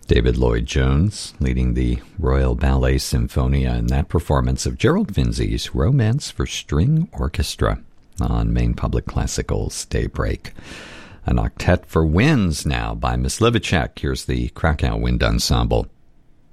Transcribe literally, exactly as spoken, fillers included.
David Lloyd Jones leading the Royal Ballet Sinfonia in that performance of Gerald Finzi's Romance for String Orchestra on Maine Public Classical's Daybreak. An octet for winds now by Miss Livacek. Here's the Krakow Wind Ensemble.